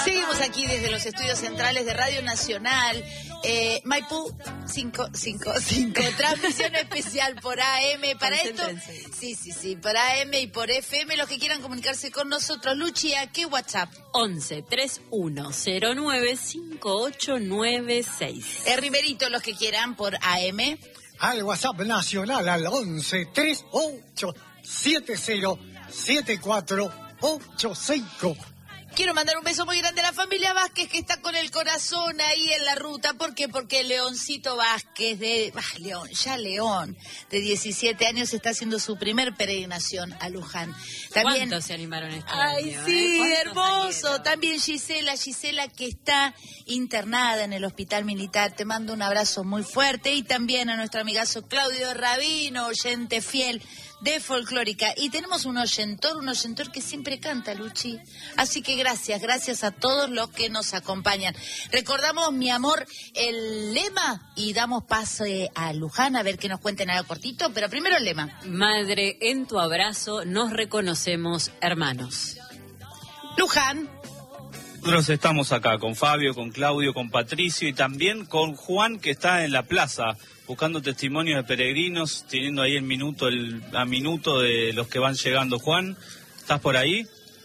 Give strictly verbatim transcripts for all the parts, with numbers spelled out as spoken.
Seguimos aquí desde los estudios centrales de Radio Nacional, eh, Maipú cinco cinco cinco, transmisión especial por A M, para esto, sí, sí, sí, por A M y por F M, los que quieran comunicarse con nosotros. Luchi, ¿a qué WhatsApp? once treinta y uno cero nueve cincuenta y ocho noventa y seis. El Riverito, los que quieran por A M. Al WhatsApp nacional al once treinta y ocho setenta setenta y cuatro ochenta y cinco. Quiero mandar un beso muy grande a la familia Vázquez, que está con el corazón ahí en la ruta. ¿Por qué? Porque Leoncito Vázquez, de ah, León, ya León, de diecisiete años, está haciendo su primer peregrinación a Luján. También, ¿cuántos se animaron este Ay, año? sí, ¿eh? hermoso. Salieron? También Gisela, Gisela que está internada en el hospital militar. Te mando un abrazo muy fuerte. Y también a nuestro amigazo Claudio Rabino, oyente fiel de Folclórica. Y tenemos un oyentor, un oyentor que siempre canta, Luchi. Así que gracias, gracias a todos los que nos acompañan. Recordamos, mi amor, el lema y damos paso a Luján a ver que nos cuenten algo cortito, pero primero el lema. Madre, en tu abrazo nos reconocemos hermanos. Luján. Nosotros estamos acá con Fabio, con Claudio, con Patricio y también con Juan, que está en la plaza buscando testimonios de peregrinos, teniendo ahí el minuto, el a minuto de los que van llegando. Juan, ¿estás por ahí?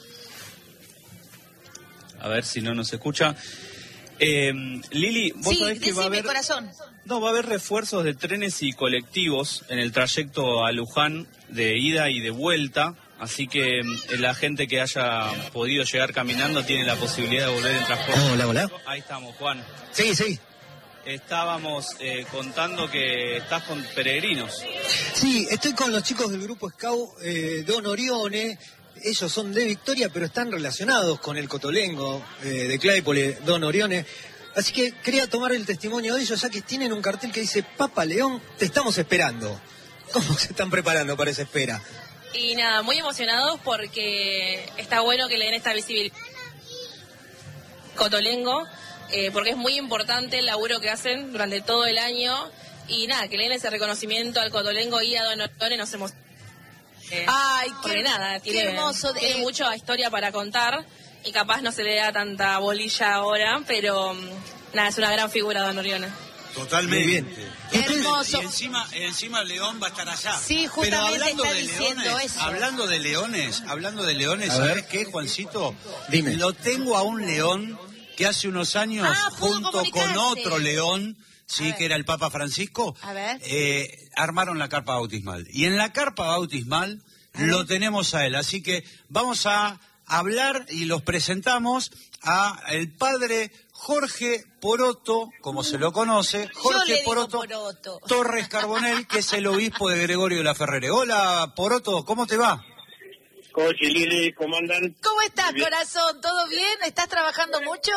A ver si no nos escucha. Eh, Lili, vos sí, Eh, sabés que va a haber... corazón. No, va a haber refuerzos de trenes y colectivos en el trayecto a Luján de ida y de vuelta, así que eh, la gente que haya podido llegar caminando tiene la posibilidad de volver en transporte. Hola, hola. Ahí estamos, Juan. Sí, sí. Estábamos eh, contando que estás con peregrinos. Sí, estoy con los chicos del grupo Scout eh, Don Orione. Ellos son de Victoria, pero están relacionados con el Cotolengo eh, de Claypole, Don Orione. Así que quería tomar el testimonio de ellos, ya que tienen un cartel que dice: Papa León, te estamos esperando. ¿Cómo se están preparando para esa espera? Y nada, muy emocionados porque está bueno que le den esta visibilidad Cotolengo, eh, porque es muy importante el laburo que hacen durante todo el año. Y nada, que le den ese reconocimiento al Cotolengo y a Don Orione nos emocionamos. Eh, Ay, porque qué, nada, qué tiene, hermoso. tiene Eh, mucha historia para contar y capaz no se le da tanta bolilla ahora, pero um, nada, es una gran figura Don Orione. Totalmente. Muy bien. Hermoso. Y encima, encima León va a estar allá. Sí, Pero justamente hablando está de diciendo leones, eso. hablando de leones, hablando de leones, A ver. ¿sabes qué, Juancito? Dime. Lo tengo a un león que hace unos años, Ah, pudo junto comunicarse. con otro león, A sí, ver. que era el Papa Francisco, A ver. eh, armaron la carpa bautismal. Y en la carpa bautismal lo tenemos a él. Así que vamos a hablar y los presentamos a el padre Jorge Poroto, como se lo conoce, Yo le Jorge digo Poroto, Poroto. Torres Carbonell, que es el obispo de Gregorio de la Ferrere. Hola, Poroto, ¿cómo te va? Cochi, Lili, ¿cómo andan? ¿Cómo estás, Bien. corazón? ¿Todo bien? ¿Estás trabajando mucho?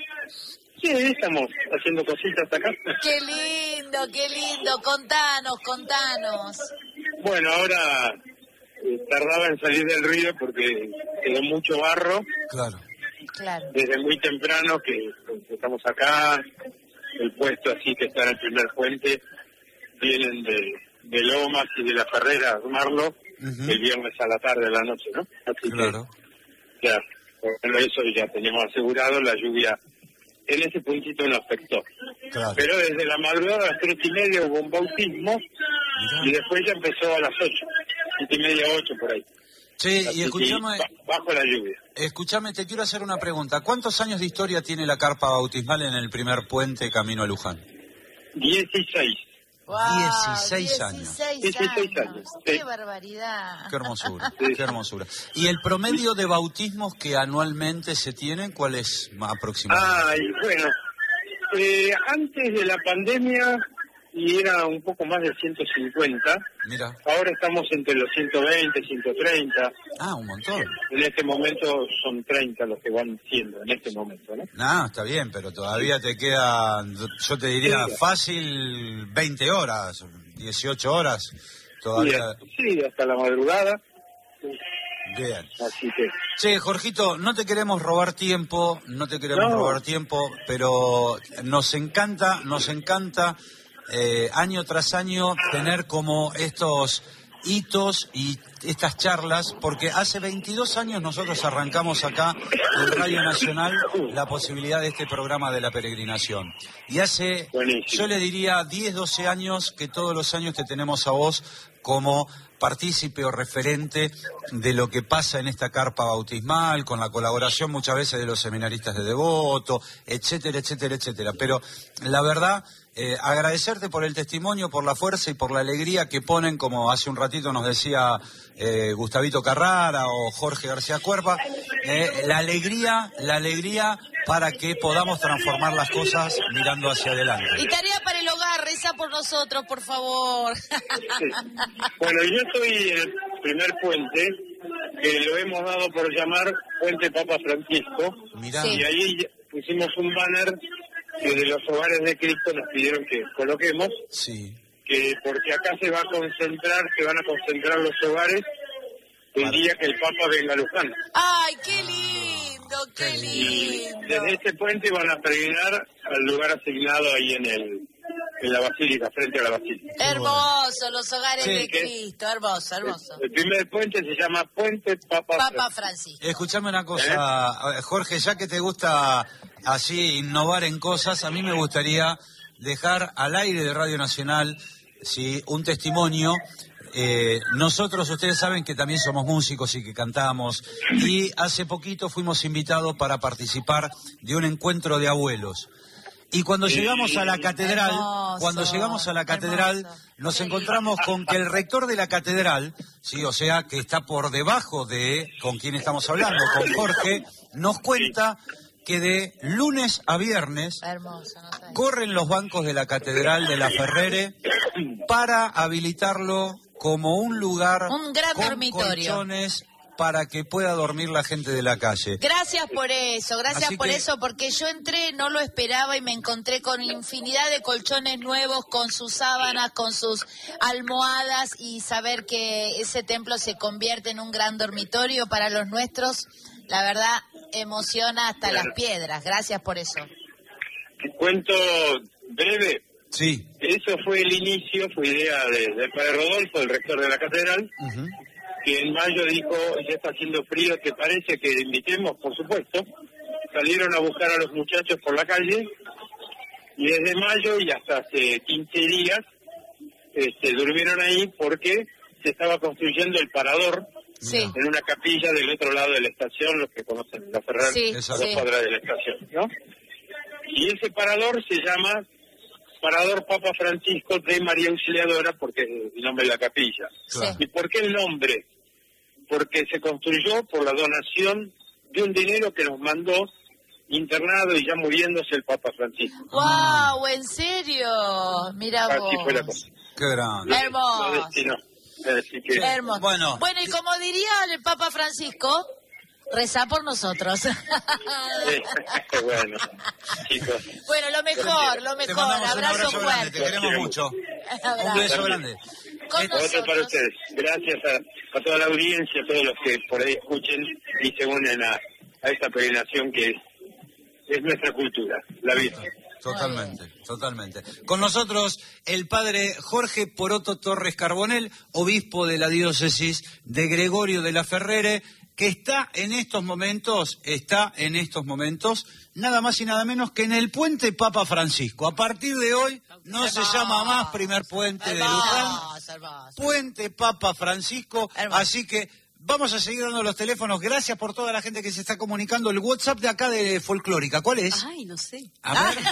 Sí, estamos haciendo cositas acá. Qué lindo, qué lindo. Contanos, contanos. Bueno, ahora eh, tardaba en salir del río porque quedó mucho barro Claro. Claro. desde muy temprano que, que estamos acá. El puesto así que está en el primer puente, vienen de, de Lomas y de la Ferrera a armarlo Ujú. el viernes a la tarde, a la noche, ¿no? Así Claro. que ya, por eso ya teníamos asegurado, la lluvia en ese puntito no afectó. Claro. Pero desde la madrugada a las tres y media hubo un bautismo y después ya empezó a las ocho, siete y media, ocho por ahí. Che, Así y escúchame, que, ba- bajo la lluvia. escúchame, te quiero hacer una pregunta. ¿Cuántos años de historia tiene la carpa bautismal en el primer puente camino a Luján? dieciséis. Wow, dieciséis años. dieciséis años, Qué sí. barbaridad. Qué hermosura, Sí. qué hermosura. ¿Y el promedio de bautismos que anualmente se tienen, cuál es ma- aproximadamente? Ay, bueno, eh, antes de la pandemia y era un poco más de ciento cincuenta, Mira, ahora estamos entre los ciento veinte, ciento treinta, ah, un montón. en este momento son treinta los que van siendo, en este momento, ¿no? No, está bien, pero todavía te quedan, yo te diría Sí. fácil veinte horas, dieciocho horas, todavía. Sí, sí, hasta la madrugada, Bien. así que... Che, Jorgito, no te queremos robar tiempo, no te queremos No. robar tiempo, pero nos encanta, nos encanta eh, año tras año tener como estos hitos y estas charlas, porque hace veintidós años nosotros arrancamos acá en Radio Nacional la posibilidad de este programa de la peregrinación. Y hace, Buenísimo. yo le diría, diez, doce años que todos los años te tenemos a vos como partícipe o referente de lo que pasa en esta carpa bautismal, con la colaboración muchas veces de los seminaristas de Devoto, etcétera, etcétera, etcétera. Pero la verdad, eh, agradecerte por el testimonio, por la fuerza y por la alegría que ponen, como hace un ratito nos decía eh, Gustavito Carrara o Jorge García Cuerva, eh, la alegría, la alegría para que podamos transformar las cosas mirando hacia adelante. Y tarea para el hogar, reza por nosotros, por favor. Sí. Bueno, yo soy el primer puente, que lo hemos dado por llamar Puente Papa Francisco. Mirá. Sí. Y ahí pusimos un banner que de los hogares de Cristo nos pidieron que coloquemos, Sí. que porque acá se va a concentrar, se van a concentrar los hogares el Para- día que el Papa venga a Luján. Ay, qué lindo, qué Qué Y lindo. desde este puente van a peregrinar al lugar asignado ahí en el en la basílica, frente a la basílica. Hermoso, los hogares Sí, de que- Cristo, hermoso, hermoso. El primer puente se llama Puente Papa, Papa Francisco. Francisco. Escuchame una cosa, Jorge, ya que te gusta así innovar en cosas, a mí me gustaría dejar al aire de Radio Nacional, sí, un testimonio. Eh, nosotros, ustedes saben que también somos músicos y que cantamos, y hace poquito fuimos invitados para participar de un encuentro de abuelos. Y cuando llegamos a la catedral, Hermoso, cuando llegamos a la catedral, hermoso. nos encontramos con que el rector de la catedral, sí, o sea, que está por debajo de con quien estamos hablando, con Jorge, nos cuenta que de lunes a viernes Hermoso, no sabes. corren los bancos de la catedral de la Ferrere para habilitarlo como un lugar Un gran con dormitorio. colchones para que pueda dormir la gente de la calle. Gracias por eso, gracias Así por que- eso, porque yo entré, no lo esperaba y me encontré con infinidad de colchones nuevos, con sus sábanas, con sus almohadas, y saber que ese templo se convierte en un gran dormitorio para los nuestros, la verdad emociona hasta Claro. las piedras. Gracias por eso. Cuento breve. Sí. Eso fue el inicio, fue idea de, de padre Rodolfo, el rector de la catedral, Ujú. que en mayo dijo, ya está haciendo frío, ¿te parece que invitemos? Por supuesto. Salieron a buscar a los muchachos por la calle, y desde mayo y hasta hace quince días este, durmieron ahí porque se estaba construyendo el parador Sí, en una capilla del otro lado de la estación, los que conocen la Ferrer, sí, Esa- a dos sí. cuadras de la estación, ¿no? Y ese parador se llama Parador Papa Francisco de María Auxiliadora, porque es el nombre de la capilla. Claro. Sí. ¿Y por qué el nombre? Porque se construyó por la donación de un dinero que nos mandó internado y ya muriéndose el Papa Francisco. ¡Wow! ¿En serio? Mira vos. Así fue la cosa. Qué grande. Lo- Hermoso. lo destinó. Así que, Hermoso. Bueno. Bueno, y como diría el Papa Francisco, reza por nosotros. eh, bueno, chicos. Bueno, lo mejor, lo Te mejor. mandamos un Abrazo abrazo grande, te fuerte. queremos mucho. Abrazo. Un beso grande. Con Eh, Otro para nosotros. ustedes. Gracias a, a toda la audiencia, a todos los que por ahí escuchen y se unen a, a esta peregrinación que es, es nuestra cultura, la Virgen. Totalmente, totalmente. Con nosotros el padre Jorge Poroto Torres Carbonell, obispo de la diócesis de Gregorio de la Ferrere, que está en estos momentos, está en estos momentos, nada más y nada menos que en el puente Papa Francisco. A partir de hoy no se llama más primer puente de Luján, Hermoso, hermoso. puente Papa Francisco, Hermoso. así que vamos a seguir dando los teléfonos. Gracias por toda la gente que se está comunicando. El WhatsApp de acá de Folclórica, ¿cuál es? Ay, no sé. A ver.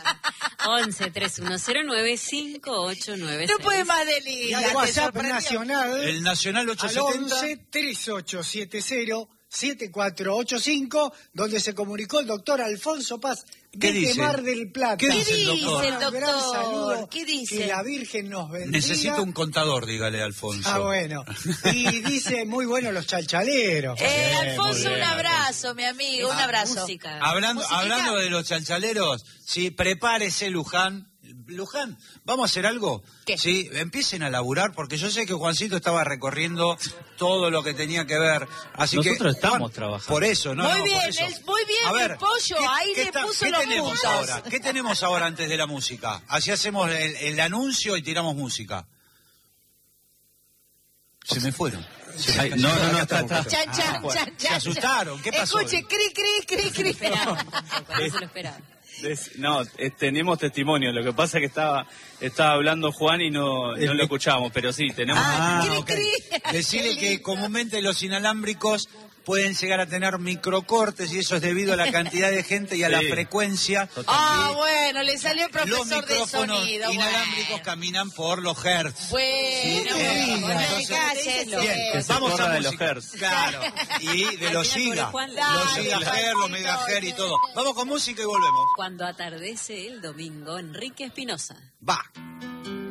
once, tres uno cero nueve, cinco ocho nueve seis. No puede más de Y Lidia. al te WhatsApp sorprendió. nacional El Nacional al ochocientos setenta. once, treinta y ocho setenta, setenta y cuatro ochenta y cinco, donde se comunicó el doctor Alfonso Paz ¿Qué desde dice? Mar del Plata. ¿Qué dice el dice doctor? el Un gran doctor? saludo, ¿Qué dice? Que la Virgen nos bendiga. Necesito un contador, dígale, Alfonso. Ah, bueno. Y dice, muy bueno los chalchaleros. Eh, Bien, Alfonso, muy un bien, abrazo, mi amigo, un abrazo. Música. Hablando, Musiquita. hablando de los chalchaleros, sí, prepárese, Luján. Luján, ¿vamos a hacer algo? ¿Qué? Sí, empiecen a laburar, porque yo sé que Juancito estaba recorriendo todo lo que tenía que ver. Así Nosotros que, estamos Juan, trabajando. Por eso, ¿no? Muy no, por bien, eso. el- muy bien, A ver, el pollo, ahí le está- puso ¿qué los tenemos puntos. ahora? ¿Qué tenemos ahora antes de la música? Así hacemos el, el anuncio y tiramos música. Se me fueron. Ay, no, no, no, está, está. Chan, chan, Ah, bueno. chan, Se chan, asustaron, ¿qué pasó? Escuche, cri, cri, cri, cri. Esperaban, cuando se lo esperaban. Des- No, eh, tenemos testimonio. Lo que pasa es que estaba estaba hablando Juan y no, no lo escuchábamos, pero sí, tenemos. Ah, Ah, cri, ok. cri. Decirle que comúnmente los inalámbricos pueden llegar a tener microcortes y eso es debido a la cantidad de gente y a la Sí. frecuencia. Ah, bueno, le salió el Los profesor de micrófonos sonido. inalámbricos Bueno, caminan por los hertz. bueno, Sí, bueno, entonces- cállese. Bien, Que se vamos corra a de los música. hertz. Claro, y de Al los final, giga, pobre Juan, los dale, gigahertz, los Juancito, megahertz y sí. todo. Vamos con música y volvemos. Cuando atardece el domingo, Enrique Espinosa. Va.